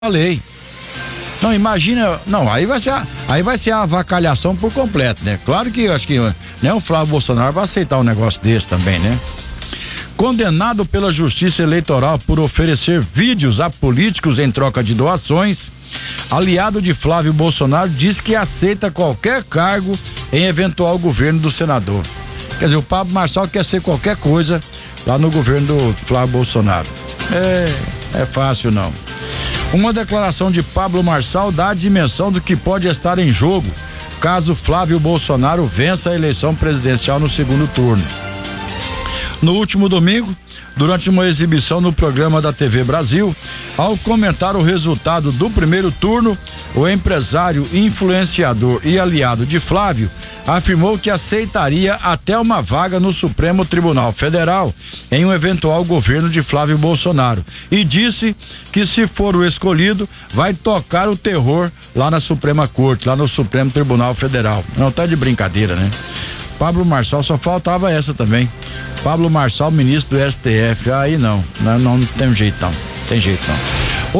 lei. Não, imagina, não, aí vai ser a avacalhação por completo, né? Claro que eu acho que, né, o Flávio Bolsonaro vai aceitar um negócio desse também, né? Condenado pela Justiça Eleitoral por oferecer vídeos a políticos em troca de doações, aliado de Flávio Bolsonaro diz que aceita qualquer cargo em eventual governo do senador. Quer dizer, o Pablo Marçal quer ser qualquer coisa lá no governo do Flávio Bolsonaro. É fácil não. Uma declaração de Pablo Marçal dá a dimensão do que pode estar em jogo caso Flávio Bolsonaro vença a eleição presidencial no segundo turno. No último domingo, durante uma exibição no programa da TV Brasil, ao comentar o resultado do primeiro turno, o empresário, influenciador e aliado de Flávio afirmou que aceitaria até uma vaga no Supremo Tribunal Federal em um eventual governo de Flávio Bolsonaro e disse que, se for o escolhido, vai tocar o terror lá na Suprema Corte, lá no Supremo Tribunal Federal. Não tá de brincadeira, né? Pablo Marçal, só faltava essa também. Pablo Marçal, ministro do STF. Aí não tem jeito não. Tem jeito não.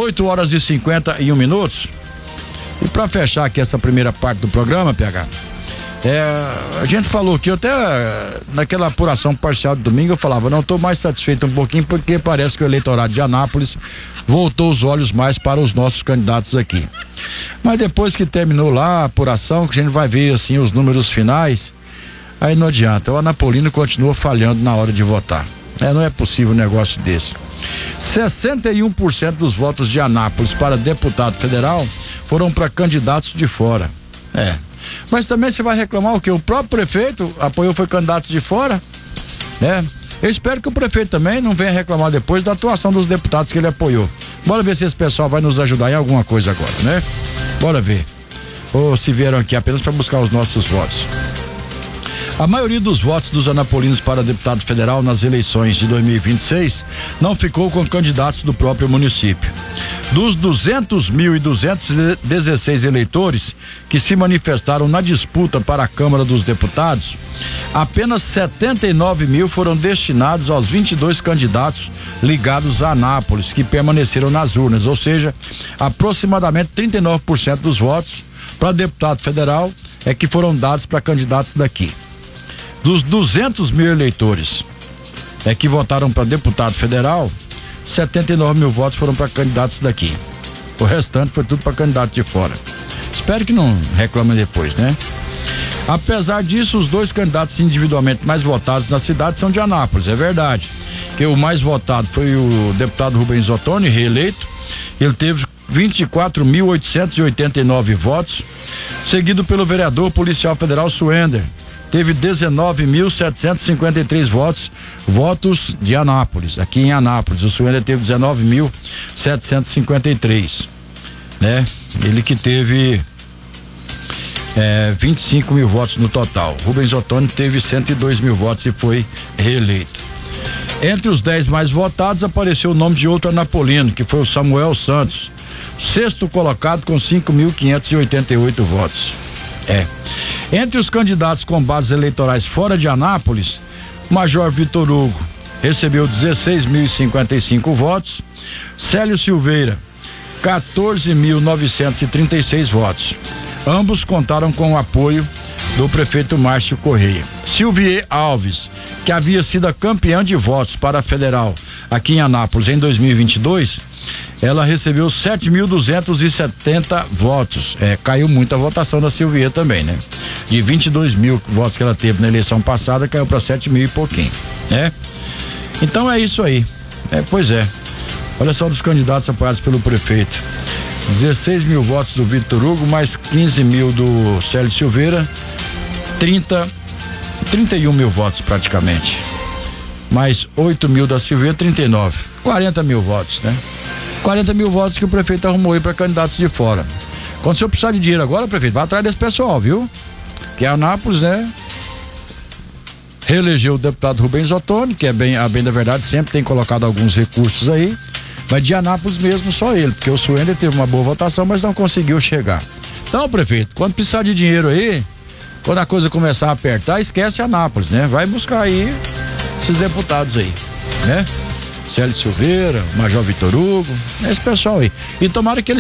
8h51. E para fechar aqui essa primeira parte do programa, PH, a gente falou que até naquela apuração parcial de domingo eu falava, não estou mais satisfeito um pouquinho porque parece que o eleitorado de Anápolis voltou os olhos mais para os nossos candidatos aqui. Mas depois que terminou lá a apuração, que a gente vai ver assim os números finais, aí não adianta, o anapolino continua falhando na hora de votar. Não é possível um negócio desse. 61% dos votos de Anápolis para deputado federal foram para candidatos de fora. Mas também você vai reclamar o quê? O próprio prefeito apoiou, foi candidatos de fora, né? Eu espero que o prefeito também não venha reclamar depois da atuação dos deputados que ele apoiou. Bora ver se esse pessoal vai nos ajudar em alguma coisa agora, né? Bora ver. Ou se vieram aqui apenas para buscar os nossos votos. A maioria dos votos dos anapolinos para deputado federal nas eleições de 2026 não ficou com candidatos do próprio município. Dos 200.216 eleitores que se manifestaram na disputa para a Câmara dos Deputados, apenas 79 mil foram destinados aos 22 candidatos ligados a Anápolis, que permaneceram nas urnas, ou seja, aproximadamente 39% dos votos para deputado federal que foram dados para candidatos daqui. Dos 200 mil eleitores que votaram para deputado federal, 79 mil votos foram para candidatos daqui. O restante foi tudo para candidato de fora. Espero que não reclamem depois, né? Apesar disso, os dois candidatos individualmente mais votados na cidade são de Anápolis, é verdade. Que o mais votado foi o deputado Rubens Ottoni, reeleito. Ele teve 24.889 votos, seguido pelo vereador policial federal Suender. Teve 19.753 votos de Anápolis, aqui em Anápolis. O Suender teve 19.753, né? Ele que teve 25 mil votos no total. Rubens Ottoni teve 102 mil votos e foi reeleito. Entre os 10 mais votados apareceu o nome de outro anapolino, que foi o Samuel Santos, sexto colocado com 5.588 votos. Entre os candidatos com bases eleitorais fora de Anápolis, o Major Vitor Hugo recebeu 16.055 votos, Célio Silveira 14.936 votos. Ambos contaram com o apoio do prefeito Márcio Correia. Silvier Alves, que havia sido a campeã de votos para a federal aqui em Anápolis em 2022, ela recebeu 7.270 votos. Caiu muito a votação da Silvier também, né? De 22 mil votos que ela teve na eleição passada, caiu para 7 mil e pouquinho, né? Então é isso aí. Pois é. Olha só dos candidatos apoiados pelo prefeito. 16 mil votos do Vitor Hugo, mais 15 mil do Célio Silveira, 31 mil votos praticamente. Mais 8 mil da Silveira, 39. 40 mil votos, né? 40 mil votos que o prefeito arrumou aí para candidatos de fora. Quando o senhor precisar de dinheiro agora, prefeito, vai atrás desse pessoal, viu? Que é Anápolis, né? Reelegeu o deputado Rubens Ottoni, que a bem da verdade sempre tem colocado alguns recursos aí, mas de Anápolis mesmo só ele, porque o Suender teve uma boa votação, mas não conseguiu chegar. Então, prefeito, quando precisar de dinheiro aí, quando a coisa começar a apertar, esquece Anápolis, né? Vai buscar aí esses deputados aí, né? Célio Silveira, Major Vitor Hugo, esse pessoal aí. E tomara que eles